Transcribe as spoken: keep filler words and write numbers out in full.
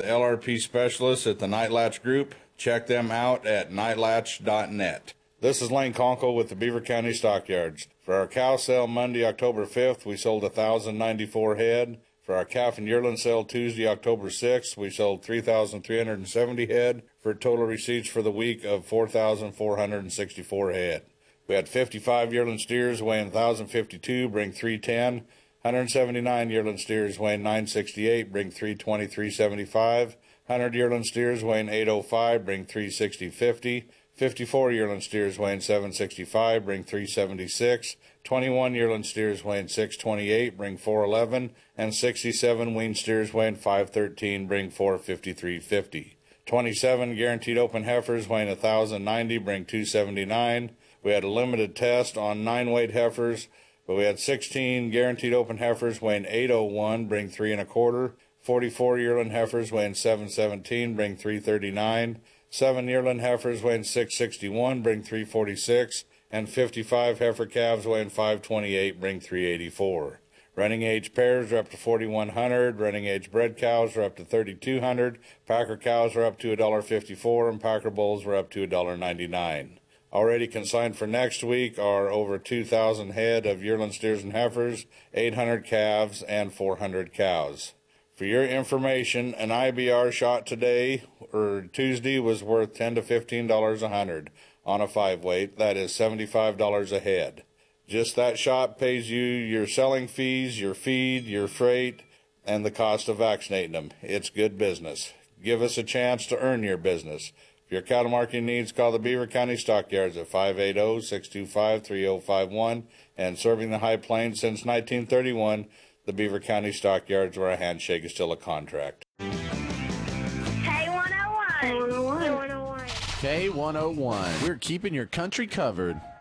L R P specialists at the Nightlatch Group. Check them out at nightlatch dot net. This is Lane Conkle with the Beaver County Stockyards. For our cow sale Monday, October fifth, we sold one thousand ninety-four head. For our calf and yearling sale Tuesday, October sixth, we sold three thousand three hundred seventy head for total receipts for the week of four thousand four hundred sixty-four head. We had fifty-five yearling steers weighing one thousand fifty-two, bring three ten. one hundred seventy-nine yearling steers weighing nine sixty-eight, bring three twenty-three seventy-five. one hundred yearling steers weighing eight oh five, bring three sixty fifty. fifty-four yearling steers weighing seven sixty-five, bring three seventy-six. twenty-one yearling steers weighing six twenty-eight, bring four eleven. And sixty-seven wean steers weighing five thirteen, bring four fifty-three fifty. twenty-seven guaranteed open heifers weighing one thousand ninety, bring two seventy-nine. We had a limited test on nine weight heifers, but we had sixteen guaranteed open heifers weighing eight oh one, bring three and a quarter. forty-four yearling heifers weighing seven seventeen, bring three thirty-nine. seven yearling heifers weighing six sixty-one, bring three forty-six. And fifty-five heifer calves weighing five twenty-eight, bring three eighty-four. Running age pairs are up to forty-one hundred. Running age bred cows are up to thirty-two hundred. Packer cows are up to one fifty-four, and Packer bulls are up to one ninety-nine. Already consigned for next week are over two thousand head of yearling steers and heifers, eight hundred calves, and four hundred cows. For your information, an I B R shot today or Tuesday was worth ten to fifteen dollars a hundred on a five weight. That is seventy-five dollars a head. Just that shot pays you your selling fees, your feed, your freight, and the cost of vaccinating them. It's good business. Give us a chance to earn your business. For your cattle marketing needs, call the Beaver County Stockyards at five eight zero, six two five, three zero five one. And serving the High Plains since nineteen thirty-one, the Beaver County Stockyards, where a handshake is still a contract. K one oh one. K one oh one. K one oh one. We're keeping your country covered.